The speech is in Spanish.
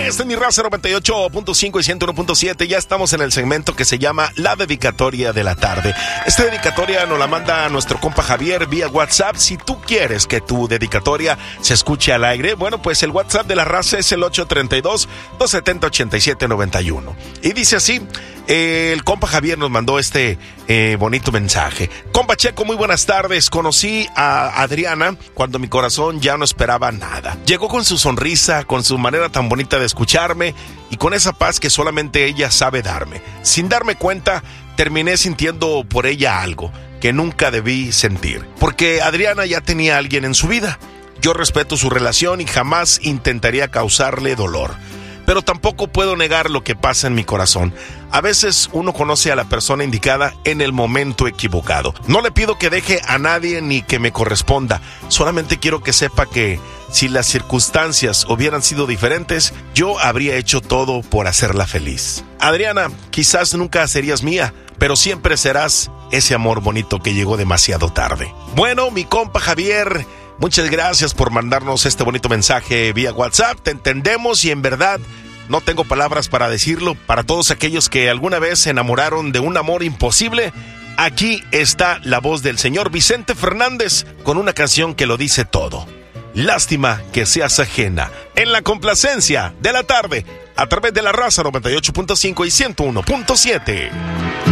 Este es mi raza 98.5 y 101.7. Ya estamos en el segmento que se llama La Dedicatoria de la Tarde. Esta dedicatoria nos la manda nuestro compa Javier vía WhatsApp. Si tú quieres que tu dedicatoria se escuche al aire, bueno, pues el WhatsApp de la raza es el 832-270-8791. Y dice así, el compa Javier nos mandó este bonito mensaje. Compa Checo, muy buenas tardes. Conocí a Adriana cuando mi corazón ya no esperaba nada. Llegó con su sonrisa, con su manera tan bonita de escucharme y con esa paz que solamente ella sabe darme. Sin darme cuenta, terminé sintiendo por ella algo que nunca debí sentir, porque Adriana ya tenía a alguien en su vida. Yo respeto su relación y jamás intentaría causarle dolor, pero tampoco puedo negar lo que pasa en mi corazón. A veces uno conoce a la persona indicada en el momento equivocado. No le pido que deje a nadie ni que me corresponda. Solamente quiero que sepa que si las circunstancias hubieran sido diferentes, yo habría hecho todo por hacerla feliz. Adriana, quizás nunca serías mía, pero siempre serás ese amor bonito que llegó demasiado tarde. Bueno, mi compa Javier, muchas gracias por mandarnos este bonito mensaje vía WhatsApp. Te entendemos y en verdad no tengo palabras para decirlo. Para todos aquellos que alguna vez se enamoraron de un amor imposible, aquí está la voz del señor Vicente Fernández con una canción que lo dice todo. Lástima que seas ajena, en la complacencia de la tarde, a través de la raza 98.5 y 101.7.